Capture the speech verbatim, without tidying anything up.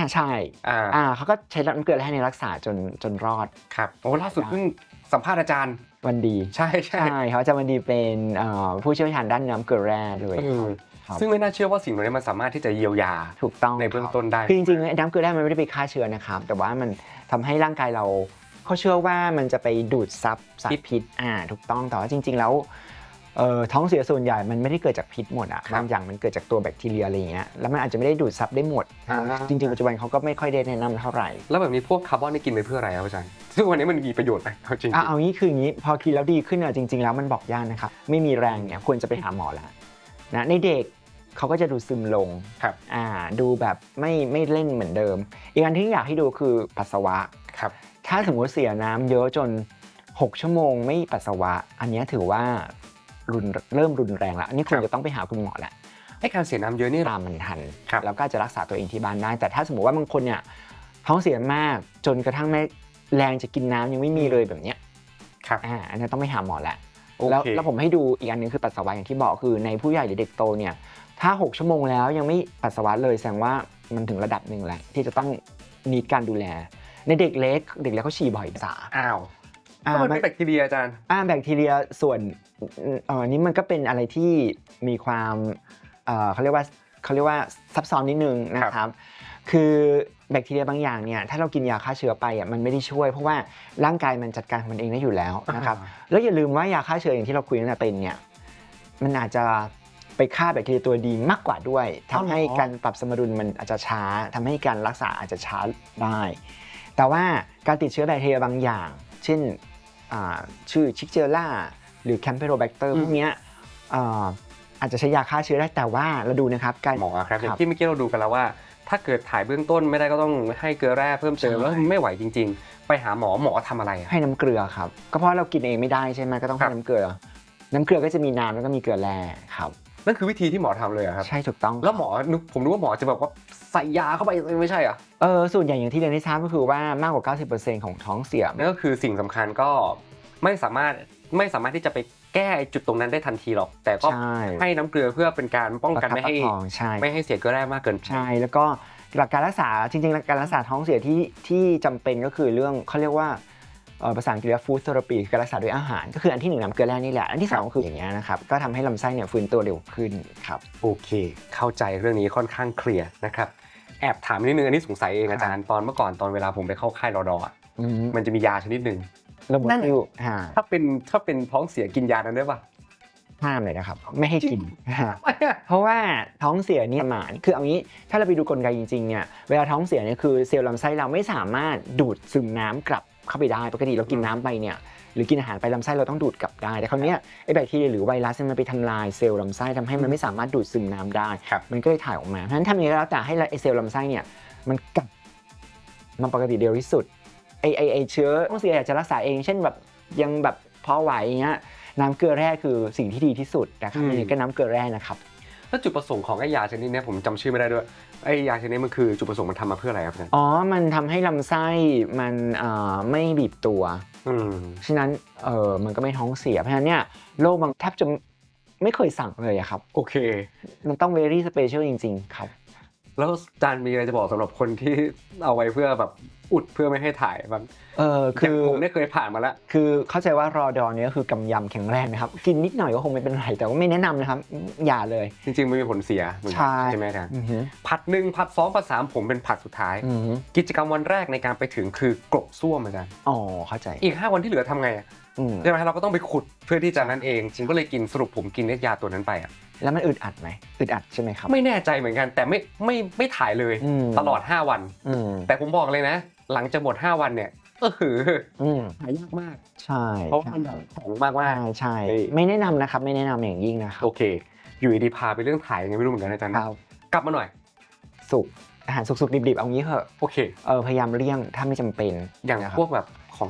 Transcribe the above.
ใช่อ่าอ่าเขาก็ใช้น้ำเกลือแร่ในรักษาจนจนรอดครับโอ้ล่าสุดเพิ่งสัมภาษณ์อาจารย์วันดีใช่ใช่เขาจะวันดีเป็นผู้เชี่ยวชาญด้านน้ำเกลือแร่เลยซึ่งไม่น่าเชื่อว่าสิ่งนี้มันสามารถที่จะเยียวยาถูกต้องในเบื้องต้นได้คือจริงๆน้ำเกลือแร่มันไม่ได้ไปฆ่าเชื้อนะครับแต่ว่ามันทำให้ร่างกายเราเขาเชื่อว่ามันจะไปดูดซับสารพิษอ่าถูกต้องแต่ว่าจริงๆแล้วท้องเสียส่วนใหญ่มันไม่ได้เกิดจากพิษหมดอ่ะบางอย่างมันเกิดจากตัวแบคทีเรียอะไรอย่างเงี้ยแล้วมันอาจจะไม่ได้ดูดซับได้หมดจริงๆปัจจุบันเขาก็ไม่ค่อยได้แนะนำเท่าไหร่แล้วแบบนี้พวกคาร์บอนนี่กินไปเพื่ออะไรครับอาจารย์ซึ่งวันนี้มันมีประโยชน์ไหมจริงๆเอางี้คืออย่างนี้พอกินแล้วดีขึ้นอ่ะจริงๆแล้วมันบอกยากนะครับไม่มีแรงเนี่ยควรจะไปหาหมอแล้วนะในเด็กเขาก็จะดูซึมลงครับอ่าดูแบบไม่ไม่เล่นเหมือนเดิมอีกอันที่อยากให้ดูคือปัสสาวะครับถ้าสมมติเสียน้ำเยอะจนหกชั่วโมงไม่ปัสสาวะอันนี้ถือว่ารุนเริ่มรุนแรงแล้วอันนี้ควรจะต้องไปหาคุณหมอแหละให้การเสียน้ำเยอะนี่ตามมันทันแล้วก็จะรักษาตัวเองที่บ้านได้แต่ถ้าสมมติว่าบางคนเนี่ยท้องเสียมากจนกระทั่งไม่แรงจะกินน้ำยังไม่มีเลยแบบเนี้ยครับอ่าอันนี้ต้องไปหาหมอแหละแล้วแล้วผมให้ดูอีกอันนึงคือปัสสาวะอย่างที่บอกคือในผู้ใหญ่หรือเด็กโตเนี่ยถ้าหกชั่วโมงแล้วยังไม่ปัสสาวะเลยแสดงว่ามันถึงระดับหนึ่งแล้วที่จะต้องมีการดูแลในเด็กเล็กเด็กเล็กเขาฉี่บ่อยสาอ้าวมันเป็นแบคทีเรียอาจารย์อ่าแบคทีเรียส่วนเอ่อนี้มันก็เป็นอะไรที่มีความเอ่อเขาเรียกว่าเขาเรียกว่าซับซ้อนนิดนึงนะครับคือแบคทีเรียบางอย่างเนี่ยถ้าเรากินยาฆ่าเชื้อไปอ่ะมันไม่ได้ช่วยเพราะว่าร่างกายมันจัดการของมันเองได้อยู่แล้วนะครับแล้วอย่าลืมว่ายาฆ่าเชื้ออย่างที่เราคุยตั้งแต่ต้นเนี่ยมันอาจจะไปฆ่าแบคทีเรียตัวดีมากกว่าด้วยทำให้การปรับสมดุลมันอาจจะช้าทำให้การรักษาอาจจะช้าได้แต่ว่าการติดเชื้อแบคทีเรียบางอย่างเช่นชื่อชิกเจล่าหรือแคมเปโรแบคเตอร์พวกนี้อาจจะใช้ยาฆ่าเชื้อได้แต่ว่าเราดูนะครับการหมอครับอย่างที่เมื่อกี้เราดูกันแล้วว่าถ้าเกิดถ่ายเบื้องต้นไม่ได้ก็ต้องให้เกลือแร่เพิ่มเติมแล้วไม่ไหวจริงๆไปหาหมอหมอทำอะไรให้น้ำเกลือครับก็เพราะเรากินเองไม่ได้ใช่ไหมก็ต้องให้น้ำเกลือน้ำเกลือก็จะมีน้ำแล้วก็มีเกลือแร่ครับนั่นคือวิธีที่หมอทำเลยครับใช่ถูกต้องแล้วหมอผมรู้ว่าหมอจะแบบว่าใส่ยาเข้าไปไม่ใช่เหรอเออส่วนใหญ่อย่างที่เรียนได้ทราบก็คือว่ามากกว่า เก้าสิบเปอร์เซ็นต์ ของท้องเสียนั่นก็คือสิ่งสำคัญก็ไม่สามารถไม่สามารถที่จะไปแก้จุดตรงนั้นได้ทันทีหรอกแต่ก็ให้น้ำเกลือเพื่อเป็นการป้องกันไม่ให้ไม่ให้เสียเกลือแร่มากเกินใช่แล้วก็หลักการรักษาจริงๆการรักษาท้องเสียที่ที่จำเป็นก็คือเรื่องเขาเรียกว่าภาษาอังกฤษว่าฟู้ดเทอราปีการรักษาด้วยอาหารก็คืออันที่หนึ่งน้ำเกลือแร่นี่แหละอันที่สองก็คืออย่างเงี้ยนะครับก็ทำให้ลำไส้เนี่ยฟื้นตัวเร็วขึ้นครับโอเคเข้าใจเรื่องนี้ค่อนข้างเคลียร์นะครับแอบถามนิดนึงอันนี้สงสัยเองอาจารย์ตอนเมื่อก่อนตอนเวลาผมไปเข้าค่ายรอดอมันจะมียาชนิดหนึ่งนั่นถ้าเป็นถ้าเป็นท้องเสียกินยานั้นได้ป่ะห้ามเลยนะครับไม่ให้กินเพราะว่าท้องเสียนี่หมานคือเอางี้ถ้าเราไปดูกลไกจริงๆเนี่ยเวลาท้องเสียเนี่ยคือเซลล์ลำไส้เราไม่สามารถดูดซึมน้ำกลับเข้าไปได้ปกติเรากินน้ำไปเนี่ยหรือกินอาหารไปลำไส้เราต้องดูดกลับได้แต่คราวนี้ไอ้แบคทีเรียหรือไวรัสมันไปทำลายเซลล์ลำไส้ทำให้มันไม่สามารถดูดซึมน้ำได้มันก็เลยถ่ายออกมาเพราะฉะนั้นทำยังไงก็แล้วแต่ให้ไอ้เซลล์ลำไส้เนี่ยมันกลับมันปกติเร็วที่สุดไอ้ไอ้ไอ้เชื้อท้องเสียอยากจะรักษาเองเช่นแบบยังแบบพอไหวอย่างเงี้ยน้ำเกลือแร่คือสิ่งที่ดีที่สุดนะครับนี่ก็น้ำเกลือแร่นะครับแล้วจุดประสงค์ของไอ้ยาชนิดนี้ผมจำชื่อไม่ได้ด้วยไอ้ยาชนิดนี้มันคือจุดประสงค์มันทำมาเพื่ออะไรครับอาจารย์อ๋อมันทำให้ลำไส้มันไม่บีบตัวฉะนั้นเออมันก็ไม่ท้องเสียเพราะฉะนั้นเนี่ยโรคบางแทบจะไม่เคยสั่งเลยครับโอเคมันต้อง very special จริงๆครับแล้วอาจารย์มีอะไรจะบอกสำหรับคนที่เอาไว้เพื่อแบบอุดเพื่อไม่ให้ถ่ายบ้างเออคือผมได้เคยผ่านมาแล้วคือเข้าใจว่ารอดอเนี้ยคือกำยำแข็งแรงนะครับกินนิดหน่อยก็คงไม่เป็นไรแต่ว่าไม่แนะนำนะครับอย่าเลยจริงๆมันมีผลเสียใช่ใช่ไหมอาจารย์ผัดหนึ่งผัดสองผัดสามผมเป็นผัดสุดท้ายกิจกรรมวันแรกในการไปถึงคือกลบส้วมอาจารย์อ๋อเข้าใจอีกห้าวันที่เหลือทำไงใช่ไหมเราก็ต้องไปขุดเพื่อที่จะนั้นเองผมก็เลยกินสรุปผมกินยาตัวนั้นไปอ่ะแล้วมันอึดอัดไหมอึดอัดใช่ไหมครับไม่แน่ใจเหมือนกันแต่ไม่ไม่ไม่ถ่ายเลยตลอดห้าวันแต่ผมบอกเลยนะหลังจากหมดห้าวันเนี่ยก็คือหายากมากใช่เพราะมันแบบของมากมากใช่ไม่แนะนำนะครับไม่แนะนำอย่างยิ่งนะครับโอเคอยู่ดีพาไปเรื่องถ่ายยังไงไม่รู้เหมือนกันอาจารย์กลับมาหน่อยสุกอาหารสุกๆดิบๆเอางี้เหอะโอเคเออพยายามเลี่ยงถ้าไม่จำเป็นอย่างพวกแบบ